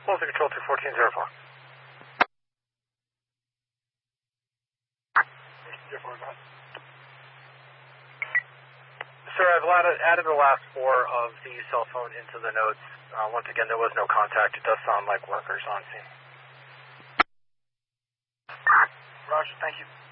Close to control 21404. Sir, I've added the last 4 of the cell phone into the notes. Once again, there was no contact. It does sound like workers on scene. Roger, thank you.